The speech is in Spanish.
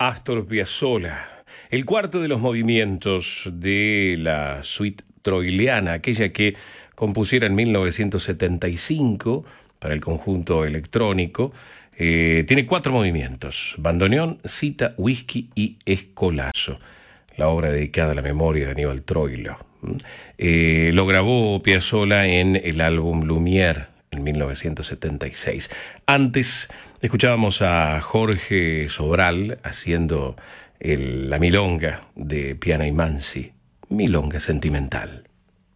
Astor Piazzolla, el cuarto de los movimientos de la suite troileana, aquella que compusiera en 1975 para el conjunto electrónico. Tiene 4 movimientos: bandoneón, cita, whisky y escolazo. La obra dedicada a la memoria de Aníbal Troilo. Lo grabó Piazzolla en el álbum Lumière en 1976. Antes escuchábamos a Jorge Sobral haciendo la milonga de Piana y Mansi, milonga sentimental.